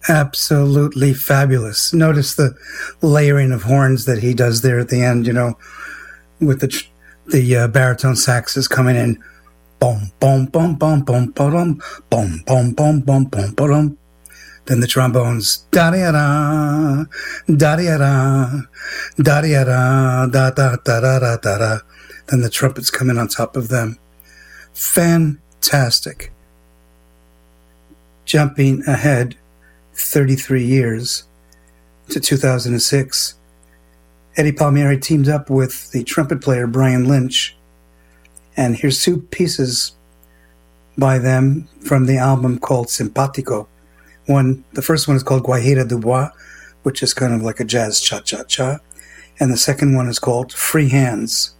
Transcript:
Absolutely fabulous. Notice the layering of horns that he does there at the end, with the baritone saxes coming in. Boom, boom, boom, boom, boom, boom, boom, boom, boom, boom, boom, boom. Then the trombones, da-da-da, da-da-da, da-da-da, da-da-da-da-da-da. Then the trumpets come in on top of them. Fantastic. Jumping ahead 33 years to 2006, Eddie Palmieri teamed up with the trumpet player Brian Lynch, and here's two pieces by them from the album called Simpatico. The first one is called Guajira du Bois, which is kind of like a jazz cha-cha-cha, and the second one is called Free Hands.